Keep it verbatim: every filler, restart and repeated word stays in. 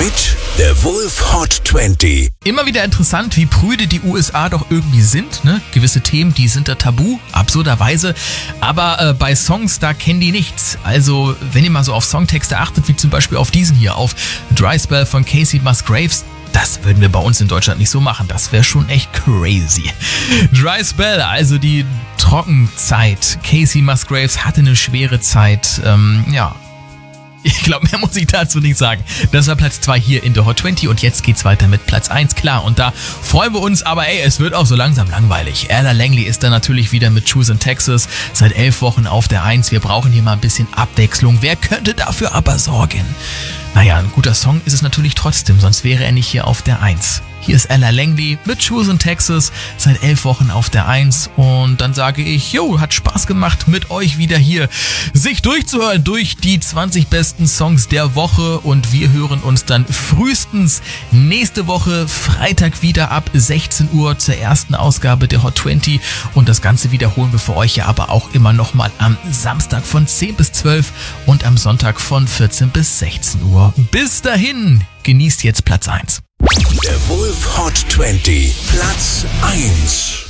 mit der Wolf Hot zwanzig. Immer wieder interessant, wie prüde die U S A doch irgendwie sind. Ne? Gewisse Themen, die sind da tabu, absurderweise. Aber äh, bei Songs, da kennen die nichts. Also, wenn ihr mal so auf Songtexte achtet, wie zum Beispiel auf diesen hier, auf Dry Spell von Kacey Musgraves, das würden wir bei uns in Deutschland nicht so machen. Das wäre schon echt crazy. Dry Spell, also die Trockenzeit. Kacey Musgraves hatte eine schwere Zeit. Ähm, ja. Ich glaube, mehr muss ich dazu nicht sagen. Das war Platz zwei hier in der Hot zwanzig und jetzt geht's weiter mit Platz eins, klar. Und da freuen wir uns, aber ey, es wird auch so langsam langweilig. Ella Langley ist da natürlich wieder mit Choose in Texas seit elf Wochen auf der eins. Wir brauchen hier mal ein bisschen Abwechslung. Wer könnte dafür aber sorgen? Naja, ein guter Song ist es natürlich trotzdem, sonst wäre er nicht hier auf der eins. Hier ist Ella Langley mit Choose in Texas, seit elf Wochen auf der eins. Und dann sage ich, jo, hat Spaß gemacht mit euch wieder hier, sich durchzuhören durch die zwanzig besten Songs der Woche. Und wir hören uns dann frühestens nächste Woche Freitag wieder ab sechzehn Uhr zur ersten Ausgabe der Hot zwanzig. Und das Ganze wiederholen wir für euch ja aber auch immer nochmal am Samstag von zehn bis zwölf und am Sonntag von vierzehn bis sechzehn Uhr. Bis dahin, genießt jetzt Platz eins. Der Wolf Hot zwanzig, Platz eins.